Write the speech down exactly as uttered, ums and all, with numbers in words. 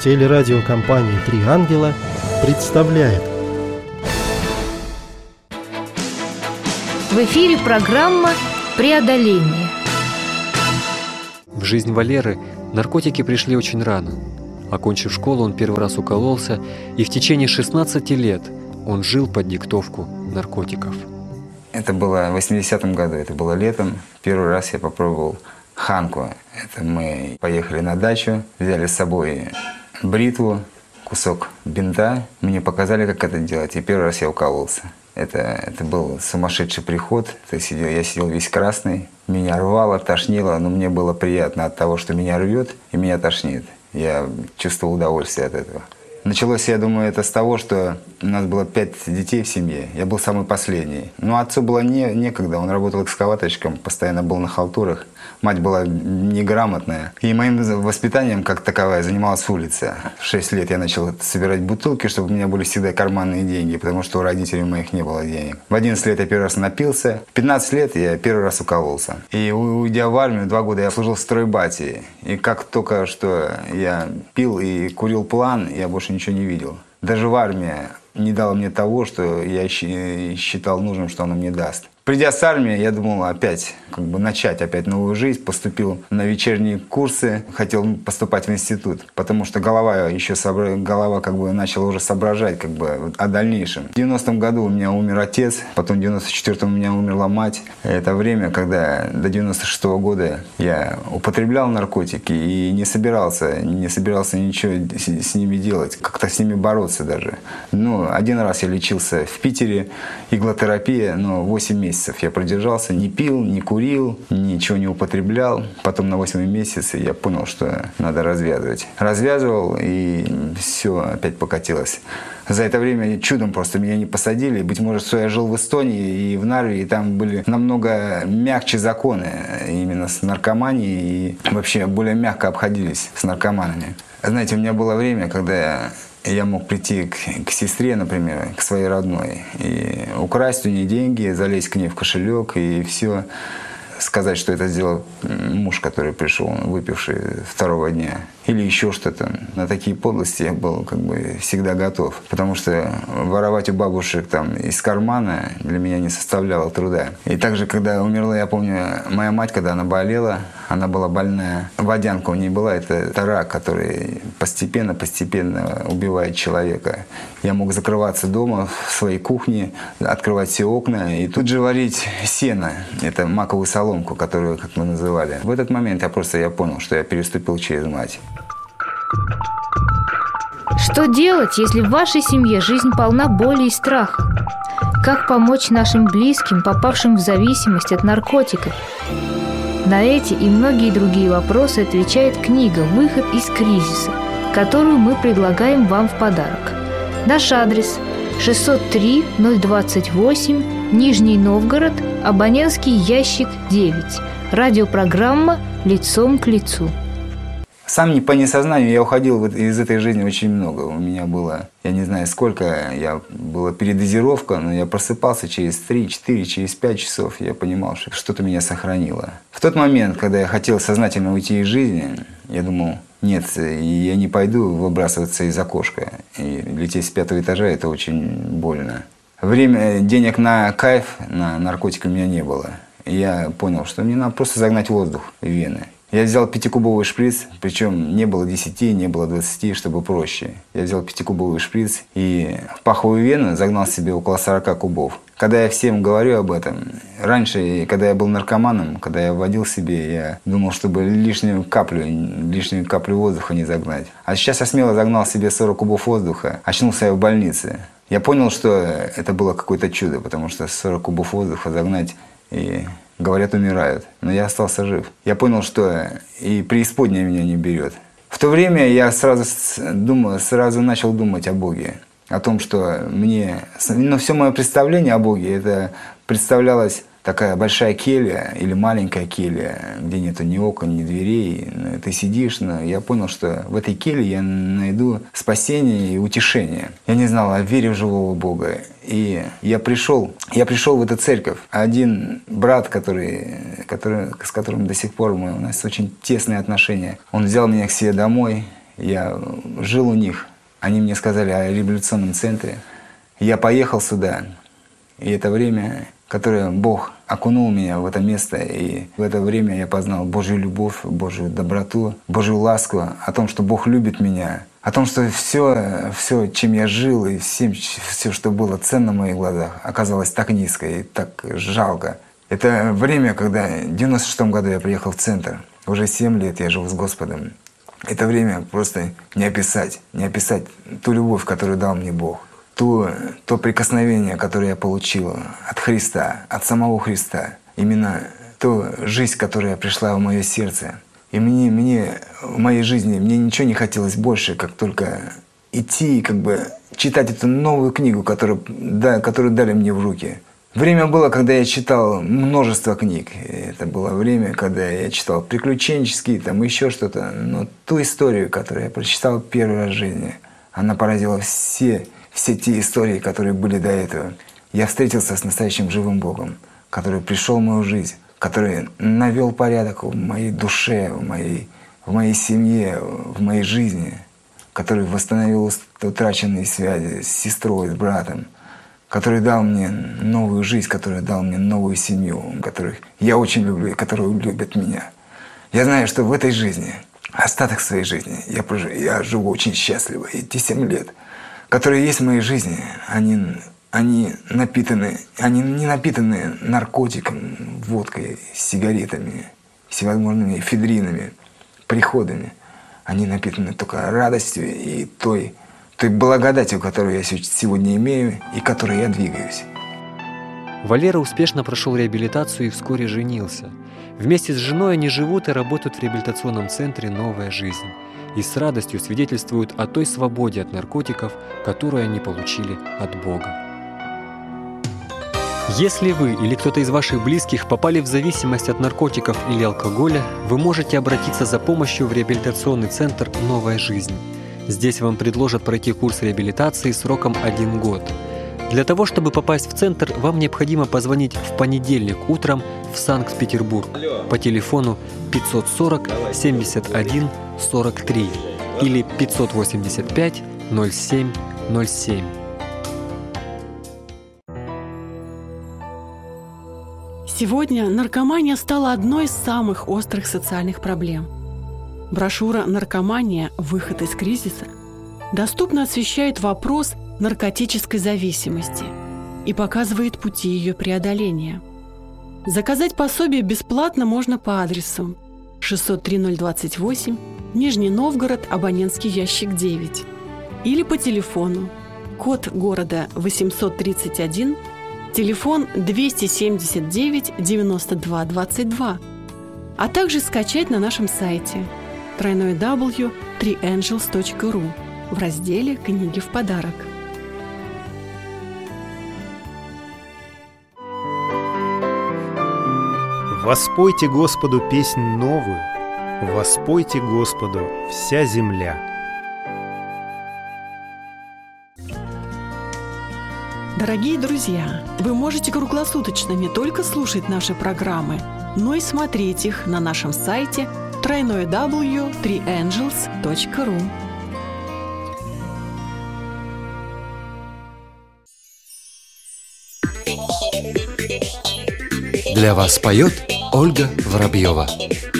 Телерадиокомпания «Три ангела» представляет. В эфире программа «Преодоление». В жизнь Валеры наркотики пришли очень рано. Окончив школу, он первый раз укололся, и в течение шестнадцати лет он жил под диктовку наркотиков. Это было в восьмидесятом году, это было летом. Первый раз я попробовал ханку. Это мы поехали на дачу, взяли с собой бритву, кусок бинта. Мне показали, как это делать, и первый раз я укололся. Это, это был сумасшедший приход. Я сидел, я сидел весь красный. Меня рвало, тошнило, но мне было приятно от того, что меня рвет и меня тошнит. Я чувствовал удовольствие от этого. Началось, я думаю, это с того, что у нас было пять детей в семье. Я был самый последний. Но отцу было не, некогда. Он работал экскаваторщиком, постоянно был на халтурах. Мать была неграмотная. И моим воспитанием, как таковая, занималась улица. В шесть лет я начал собирать бутылки, чтобы у меня были всегда карманные деньги, потому что у родителей моих не было денег. В одиннадцать лет я первый раз напился. В пятнадцать лет я первый раз укололся. И уйдя в армию, два года я служил в стройбате. И как только что я пил и курил план, я больше ничего не видел. Даже в армии не дала мне того, что я считал нужным, что она мне даст. Придя с армии, я думал опять, как бы начать опять новую жизнь. Поступил на вечерние курсы, хотел поступать в институт, потому что голова еще собра... голова как бы начала уже соображать как бы о дальнейшем. В девяностом году у меня умер отец, потом в девяносто четвёртом у меня умерла мать. Это время, когда до девяносто шестого года я употреблял наркотики и не собирался, не собирался ничего с ними делать, как-то с ними бороться даже. Ну, один раз я лечился в Питере, иглотерапия, но восемь месяцев. Я продержался, не пил, не курил, ничего не употреблял. Потом на восьмом месяце я понял, что надо развязывать. Развязывал, и все опять покатилось. За это время чудом просто меня не посадили. Быть может, что я жил в Эстонии и в Нарве, и там были намного мягче законы именно с наркоманией, и вообще более мягко обходились с наркоманами. Знаете, у меня было время, когда я Я мог прийти к, к сестре, например, к своей родной, и украсть у нее деньги, залезть к ней в кошелек и все, сказать, что это сделал муж, который пришел, выпивший второго дня. Или еще что-то. На такие подлости я был как бы всегда готов. Потому что воровать у бабушек там из кармана для меня не составляло труда. И также, когда умерла, я помню, моя мать, когда она болела, она была больная. Водянка у нее была, это, это рак, который постепенно-постепенно убивает человека. Я мог закрываться дома, в своей кухне, открывать все окна и тут же варить сено. Это маковую соломку, которую, как мы называли. В этот момент я просто я понял, что я переступил через мать. Что делать, если в вашей семье жизнь полна боли и страха? Как помочь нашим близким, попавшим в зависимость от наркотиков? На эти и многие другие вопросы отвечает книга «Выход из кризиса», которую мы предлагаем вам в подарок. Наш адрес – шестьсот три ноль двадцать восемь, Нижний Новгород, абонентский ящик девять. Радиопрограмма «Лицом к лицу». Сам не по несознанию я уходил из этой жизни очень много. У меня было, я не знаю сколько, я была передозировка, но я просыпался через три-четыре, через пять часов. Я понимал, что что-то меня сохранило. В тот момент, когда я хотел сознательно уйти из жизни, я думал, нет, я не пойду выбрасываться из окошка. И лететь с пятого этажа – это очень больно. Время, денег на кайф, на наркотики у меня не было. И я понял, что мне надо просто загнать воздух в вены. Я взял пятикубовый шприц, причем не было десяти, не было двадцати, чтобы проще. Я взял пятикубовый шприц и в паховую вену загнал себе около сорока кубов. Когда я всем говорю об этом, раньше, когда я был наркоманом, когда я вводил себе, я думал, чтобы лишнюю каплю, лишнюю каплю воздуха не загнать. А сейчас я смело загнал себе сорок кубов воздуха, очнулся я в больнице. Я понял, что это было какое-то чудо, потому что сорок кубов воздуха загнать и... Говорят, умирают, но я остался жив. Я понял, что и преисподняя меня не берет. В то время я сразу, думал, сразу начал думать о Боге. О том, что мне... Но все мое представление о Боге, это представлялось такая большая келья или маленькая келья, где нету ни окон, ни дверей. Ты сидишь, но я понял, что в этой келье я найду спасение и утешение. Я не знал о вере в живого Бога. И я пришел, я пришел в эту церковь. Один брат, который, который, с которым до сих пор мы, у нас очень тесные отношения, он взял меня к себе домой. Я жил у них. Они мне сказали о революционном центре. Я поехал сюда. И это время, которое Бог окунул меня в это место. И в это время я познал Божью любовь, Божью доброту, Божью ласку. О том, что Бог любит меня. О том, что все, все, чем я жил, и всем, все, что было ценно в моих глазах, оказалось так низко и так жалко. Это время, когда в девяносто шестом году я приехал в центр. Уже семь лет я живу с Господом. Это время просто не описать, не описать ту любовь, которую дал мне Бог. Ту, то прикосновение, которое я получил от Христа, от самого Христа. Именно ту жизнь, которая пришла в мое сердце. И мне, мне в моей жизни мне ничего не хотелось больше, как только идти и как бы читать эту новую книгу, которую, да, которую дали мне в руки. Время было, когда я читал множество книг. Это было время, когда я читал приключенческие, там еще что-то. Но ту историю, которую я прочитал первый раз в жизни, она поразила все, все те истории, которые были до этого. Я встретился с настоящим живым Богом, который пришел в мою жизнь, который навел порядок в моей душе, в моей, в моей семье, в моей жизни, который восстановил утраченные связи с сестрой, с братом, который дал мне новую жизнь, который дал мне новую семью, которых я очень люблю и которые любят меня. Я знаю, что в этой жизни, остаток своей жизни, я, прожив, я живу очень счастливо. И те семь лет, которые есть в моей жизни, они, они напитаны, они не напитаны наркотиком, водкой, сигаретами, всевозможными эфедринами, приходами. Они напитаны только радостью и той, той благодатью, которую я сегодня имею и которой я двигаюсь. Валера успешно прошел реабилитацию и вскоре женился. Вместе с женой они живут и работают в реабилитационном центре «Новая жизнь» и с радостью свидетельствуют о той свободе от наркотиков, которую они получили от Бога. Если вы или кто-то из ваших близких попали в зависимость от наркотиков или алкоголя, вы можете обратиться за помощью в реабилитационный центр «Новая жизнь». Здесь вам предложат пройти курс реабилитации сроком один год. Для того, чтобы попасть в центр, вам необходимо позвонить в понедельник утром в Санкт-Петербург по телефону пятьсот сорок семьдесят один сорок три или пятьсот восемьдесят пять ноль семь ноль семь. Сегодня наркомания стала одной из самых острых социальных проблем. Брошюра «Наркомания. Выход из кризиса» доступно освещает вопрос наркотической зависимости и показывает пути ее преодоления. Заказать пособие бесплатно можно по адресу шестьсот три ноль двадцать восемь, Нижний Новгород, абонентский ящик девять, или по телефону, код города восемьсот тридцать один, телефон двести семьдесят девять девяносто два двадцать два, а также скачать на нашем сайте дабл ю дабл ю дабл ю точка три энджелс точка ру в разделе «Книги в подарок». Воспойте Господу песнь новую, воспойте Господу вся земля. Дорогие друзья, вы можете круглосуточно не только слушать наши программы, но и смотреть их на нашем сайте дабл ю дабл ю дабл ю точка три энджелс точка ру. Для вас поет Ольга Воробьева.